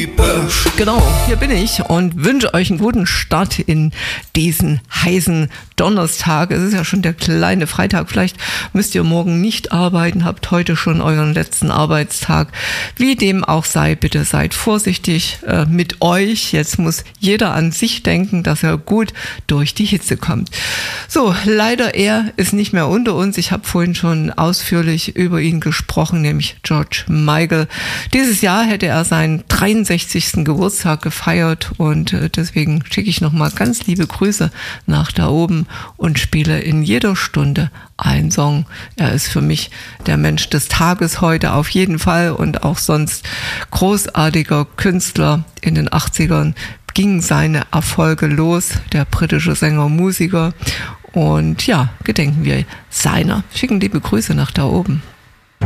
Genau, hier bin ich und wünsche euch einen guten Start in diesen heißen Donnerstag. Es ist ja schon der kleine Freitag. Vielleicht müsst ihr morgen nicht arbeiten, habt heute schon euren letzten Arbeitstag. Wie dem auch sei, bitte seid vorsichtig mit euch. Jetzt muss jeder an sich denken, dass er gut durch die Hitze kommt. So, leider er ist nicht mehr unter uns. Ich habe vorhin schon ausführlich über ihn gesprochen, nämlich George Michael. Dieses Jahr hätte er seinen 63. Geburtstag gefeiert und deswegen schicke ich nochmal ganz liebe Grüße nach da oben und spiele in jeder Stunde einen Song. Er ist für mich der Mensch des Tages heute auf jeden Fall und auch sonst großartiger Künstler. In den 80ern gingen seine Erfolge los, der britische Sänger, Musiker, und ja, gedenken wir seiner. Schicken liebe Grüße nach da oben.